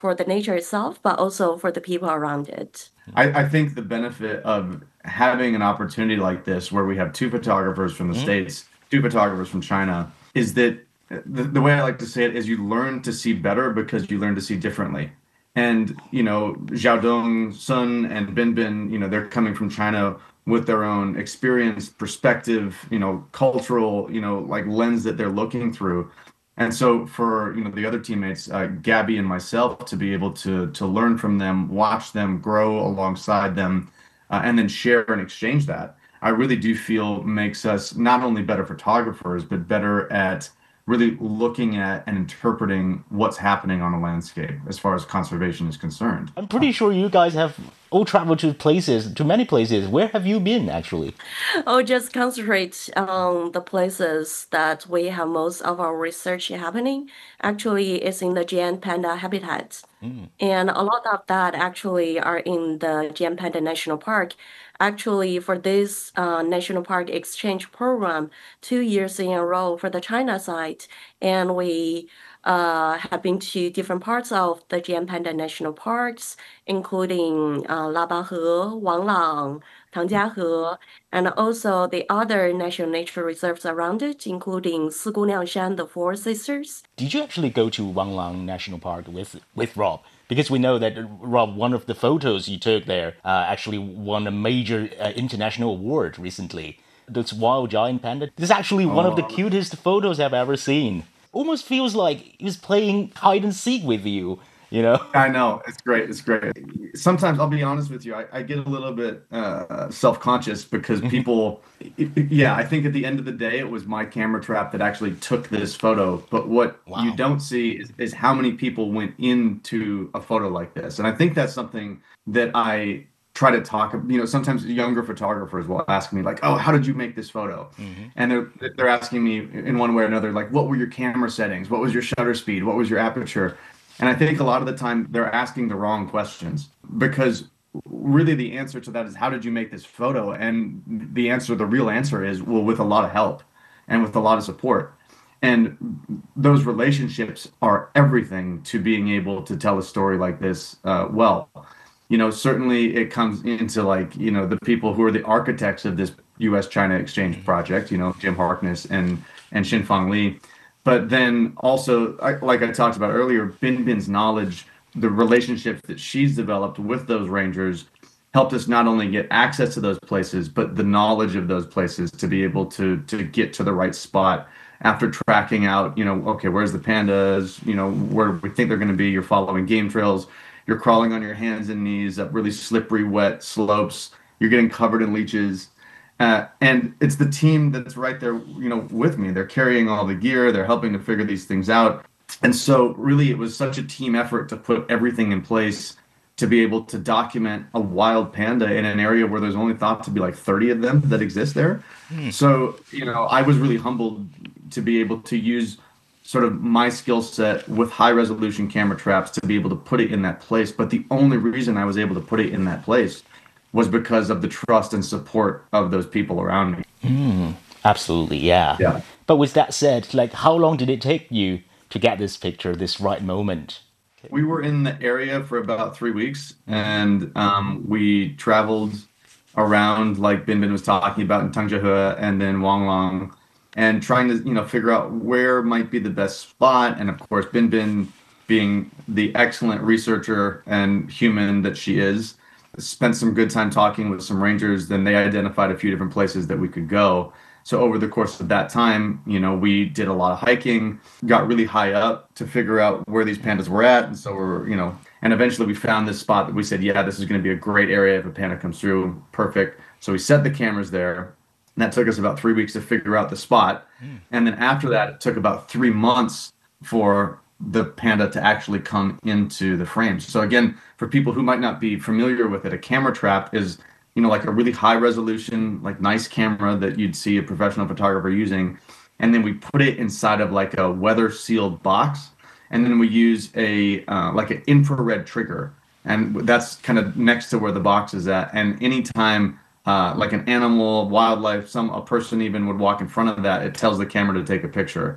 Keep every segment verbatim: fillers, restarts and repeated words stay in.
for the nature itself, but also for the people around it. I, I think the benefit of having an opportunity like this, where we have two photographers from the Mm. States, two photographers from China, is that the, the way I like to say it is you learn to see better because you learn to see differently. And, you know, Xiaodong, Sun, and Bin Bin, you know, they're coming from China with their own experience, perspective, you know, cultural, you know, like lens that they're looking through. And so for, you know, the other teammates, uh, Gabby and myself, to be able to to learn from them, watch them grow alongside them, uh, and then share and exchange that, I really do feel makes us not only better photographers, but better at really looking at and interpreting what's happening on a landscape as far as conservation is concerned. I'm pretty sure you guys have all traveled to places, to many places. Where have you been actually? I'll just concentrate on the places that we have most of our research happening. Actually, it's in the giant panda habitat. Mm. And a lot of that actually are in the Giant Panda National Park. Actually, for this uh, National Park exchange program, two years in a row for the China side, and we uh, have been to different parts of the Giant Panda National Parks, including uh, Labahe, Wanglang, Tangjiahe, and also the other national nature reserves around it, including Siguliangshan, the Four Sisters. Did you actually go to Wanglang National Park with with Rob? Because we know that Rob, one of the photos you took there, uh, actually won a major uh, international award recently. This wild giant panda. This is actually one of the Oh, cutest photos I've ever seen. Almost feels like he was playing hide and seek with you. You know? I know. It's great. It's great. Sometimes I'll be honest with you, I, I get a little bit uh, self-conscious because people, yeah, I think at the end of the day, it was my camera trap that actually took this photo. But what you Wow. don't see is, is how many people went into a photo like this. And I think that's something that I try to talk, you know, sometimes younger photographers will ask me like, "Oh, how did you make this photo?" Hmm. And they're they're asking me in one way or another, like, "What were your camera settings? What was your shutter speed? What was your aperture?" And I think a lot of the time they're asking the wrong questions because really the answer to that is how did you make this photo? And the answer, the real answer is, well, with a lot of help and with a lot of support. And those relationships are everything to being able to tell a story like this uh, well. You know, certainly it comes into like, you know, the people who are the architects of this U S China exchange Hmm. project, you know, Jim Harkness and and Xin-Fang Li. But then also, I, like I talked about earlier, Bin Bin's knowledge, the relationships that she's developed with those rangers helped us not only get access to those places, but the knowledge of those places to be able to to get to the right spot after tracking out, you know, okay, where's the pandas, you know, where we think they're going to be. You're following game trails, you're crawling on your hands and knees up really slippery, wet slopes. You're getting covered in leeches. Uh, and it's the team that's right there, you know, with me. They're carrying all the gear. They're helping to figure these things out. And so, really, it was such a team effort to put everything in place to be able to document a wild panda in an area where there's only thought to be like thirty of them that exist there. Hmm. So, you know, I was really humbled to be able to use sort of my skill set with high resolution camera traps to be able to put it in that place. But the only reason I was able to put it in that place was because of the trust and support of those people around me. Hmm. Absolutely, yeah. Yeah. But with that said, like, how long did it take you to get this picture, this right moment? We were in the area for about three weeks Hmm. and um, we traveled around like Bin Bin was talking about in Tangzhou and then Wanglong and trying to, you know, figure out where might be the best spot. And of course, Bin Bin being the excellent researcher and human that she is, spent some good time talking with some rangers. Then they identified a few different places that we could go. So over the course of that time, you know, we did a lot of hiking, got really high up to figure out where these pandas were at. And so we're, you know, and eventually we found this spot that we said, yeah, this is going to be a great area if a panda comes through. Perfect. So we set the cameras there. And that took us about three weeks to figure out the spot. Hmm. And then after that, it took about three months for the panda to actually come into the frames. So again, for people who might not be familiar with it, a camera trap is, you know, like a really high resolution, like nice camera that you'd see a professional photographer using. And then we put it inside of like a weather sealed box. And then we use a uh, like an infrared trigger. And that's kind of next to where the box is at. And anytime uh, like an animal, wildlife, some a person even would walk in front of that, it tells the camera to take a picture.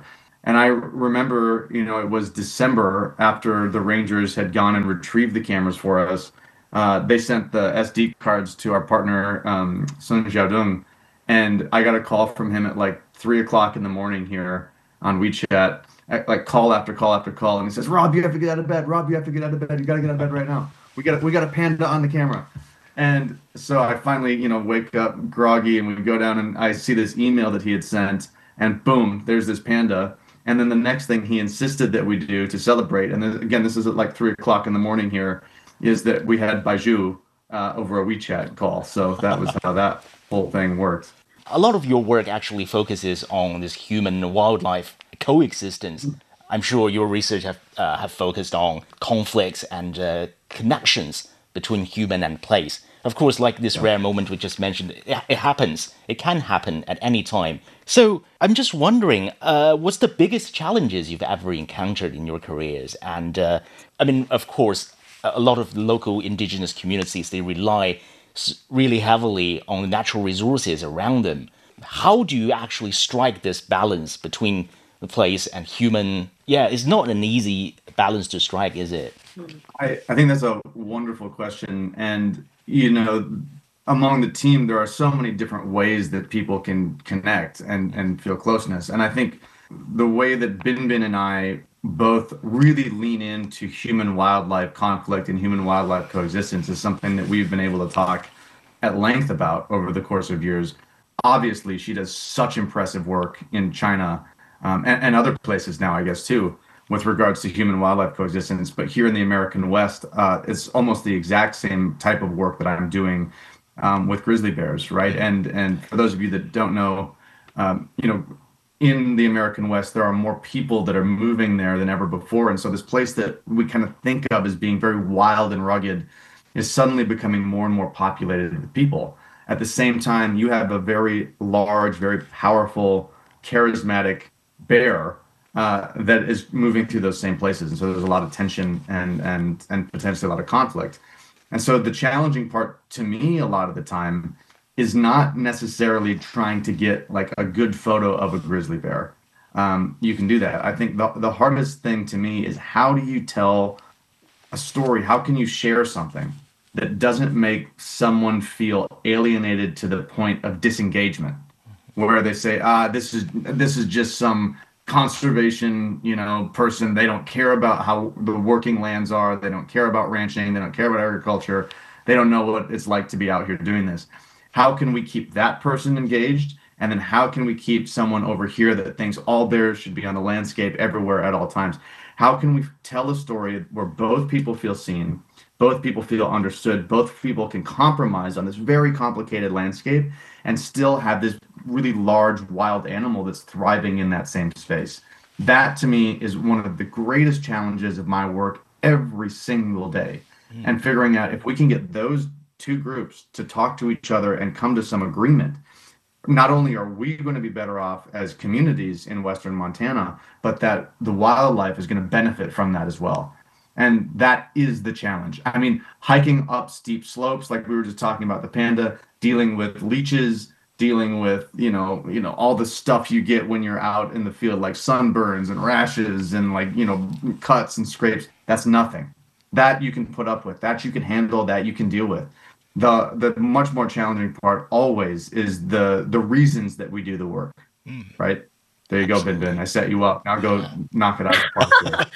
And I remember, you know, it was December after the Rangers had gone and retrieved the cameras for us. Uh, they sent the S D cards to our partner, um, Sun Xiaodong, and I got a call from him at like three o'clock in the morning here on WeChat, at, like call after call after call, and he says, "Rob, you have to get out of bed. Rob, you have to get out of bed. You got to get out of bed right now. We got we got a panda on the camera." And so I finally, you know, wake up groggy, and we go down, and I see this email that he had sent, and boom, there's this panda. And then the next thing he insisted that we do to celebrate, and then, again, this is at like three o'clock in the morning here, is that we had Baiju uh, over a WeChat call. So that was how that whole thing worked. A lot of your work actually focuses on this human wildlife coexistence. I'm sure your research have uh, have focused on conflicts and uh, connections between human and place. Of course, like this rare moment we just mentioned, it, it happens. It can happen at any time. So I'm just wondering, uh, what's the biggest challenges you've ever encountered in your careers? And uh, I mean, of course, a a lot of the local indigenous communities, they rely s- really heavily on the natural resources around them. How do you actually strike this balance between the place and human? Yeah, it's not an easy balance to strike, is it? I, I think that's a wonderful question. And, you know, among the team, there are so many different ways that people can connect and, and feel closeness. And I think the way that Bin Bin and I both really lean into human wildlife conflict and human wildlife coexistence is something that we've been able to talk at length about over the course of years. Obviously, she does such impressive work in China, um, and, and other places now, I guess, too, with regards to human wildlife coexistence. But here in the American West, uh, it's almost the exact same type of work that I'm doing um, with grizzly bears, right? And and for those of you that don't know, um, you know, in the American West, there are more people that are moving there than ever before. And so this place that we kind of think of as being very wild and rugged is suddenly becoming more and more populated with people. At the same time, you have a very large, very powerful, charismatic bear uh, that is moving through those same places. And so there's a lot of tension and and and potentially a lot of conflict. And so the challenging part to me a lot of the time is not necessarily trying to get like a good photo of a grizzly bear. Um, you can do that. I think the, the hardest thing to me is how do you tell a story? How can you share something that doesn't make someone feel alienated to the point of disengagement, where they say, ah, this is this is just some conservation, you know, person. They don't care about how the working lands are. They don't care about ranching. They don't care about agriculture. They don't know what it's like to be out here doing this. How can we keep that person engaged? And then how can we keep someone over here that thinks all bears should be on the landscape everywhere at all times? How can we tell a story where both people feel seen, both people feel understood, both people can compromise on this very complicated landscape and still have this really large wild animal that's thriving in that same space? That to me is one of the greatest challenges of my work every single day. And figuring out if we can get those two groups to talk to each other and come to some agreement, not only are we going to be better off as communities in Western Montana, but that the wildlife is going to benefit from that as well. And that is the challenge. I mean, hiking up steep slopes, like we were just talking about the panda, dealing with leeches, dealing with, you know, you know, all the stuff you get when you're out in the field, like sunburns and rashes and like, you know, cuts and scrapes. That's nothing. That you can put up with, that you can handle, that you can deal with. The the much more challenging part always is the the reasons that we do the work, right? There you go, Bin Bin. I set you up. Now go knock it out of the park here.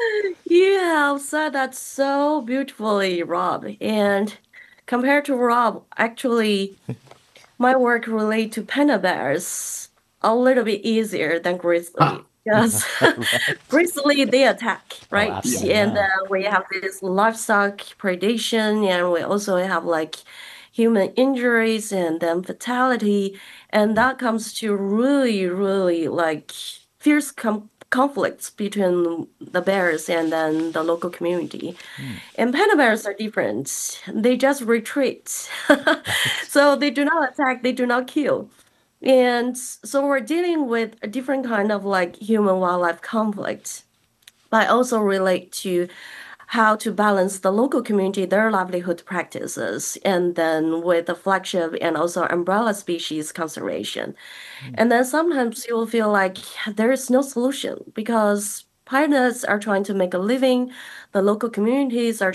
You have said that so beautifully, Rob. And compared to Rob, actually, my work relate to panda bears a little bit easier than grizzly. Because grizzly they attack, Oh, right? absolutely. And Yeah. uh, we have this livestock predation, and we also have like human injuries and then fatality, and that comes to really, really like fierce com conflicts between the bears and then the local community. And panda bears are different. They just retreat. So they do not attack, they do not kill. And so we're dealing with a different kind of like human wildlife conflict, but also relate to how to balance the local community, their livelihood practices, and then with the flagship and also umbrella species conservation. And then sometimes you will feel like there is no solution because pilots are trying to make a living, the local communities are